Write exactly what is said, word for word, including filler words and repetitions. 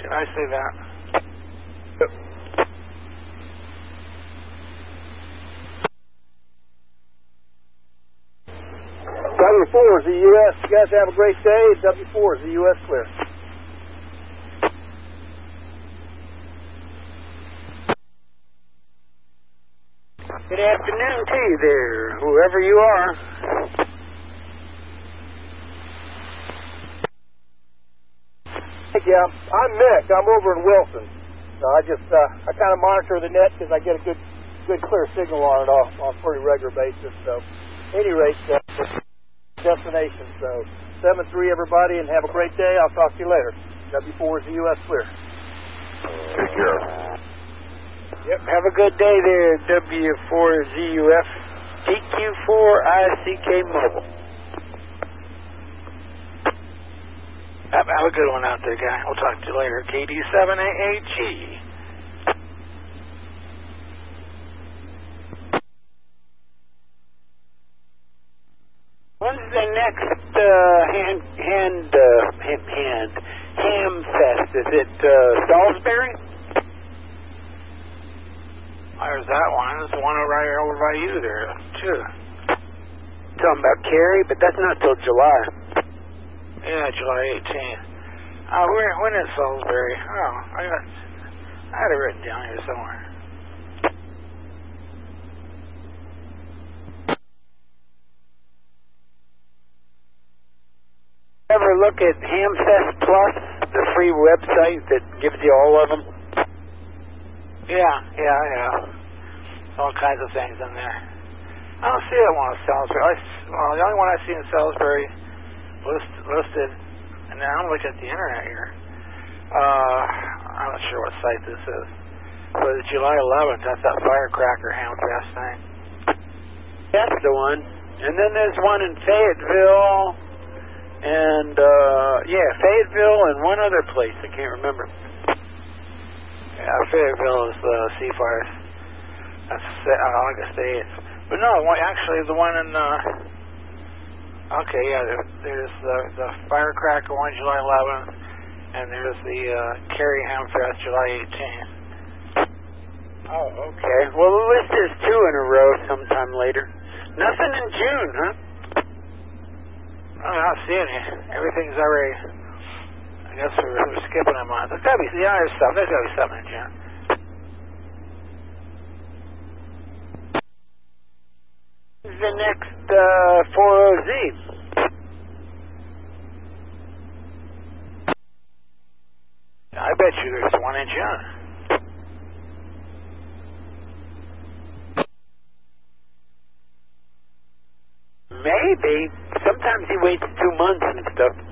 I see that. Yep. W four is the U S. You guys have a great day. W four is the U S clear. Good afternoon to you there, whoever you are. Yeah, I'm Mick. I'm over in Wilson. So I just, uh, I kind of monitor the net because I get a good, good clear signal on it off on a pretty regular basis. So, at any rate, uh, destination. So, seven three everybody, and have a great day. I'll talk to you later. W four is the U S clear. Take care. Yep, have a good day there, W four Z U F, T Q four I C K Mobile. Have, have a good one out there, guy. We'll talk to you later. K D seven A H E. When's the next uh, hand, hand, uh, hand, hand, ham fest? Is it uh, Salisbury? There's that one. There's the one right over by you there, too. Talking about Cary, but that's not till July. Yeah, July eighteenth. Uh, where, when is Salisbury? Oh, I got, I had it written down here somewhere. Ever look at Hamfest Plus, the free website that gives you all of them? Yeah, yeah, yeah. All kinds of things in there. I don't see that one in Salisbury. I, well, the only one I see in Salisbury list, listed, and now I'm looking at the internet here. Uh, I'm not sure what site this is. But it's July eleventh. That's that Firecracker Hamfest thing. That's the one. And then there's one in Fayetteville, and uh, yeah, Fayetteville and one other place. I can't remember. Yeah, Fayetteville is the uh, Seafires. That's uh, August eighth. But no, actually the one in, uh, okay, yeah, there, there's the, the Firecracker one July eleventh, and there's the uh, Cary Hamfest July eighteenth. Oh, okay. Well, the list is two in a row sometime later. Nothing in June, huh? Oh, I don't see any. Everything's already... I guess we're, we're skipping a month. There's gotta be, yeah, there's something. There's gotta be something in June. The next uh, four O Z. I bet you there's one in June. Maybe. Sometimes he waits two months and stuff.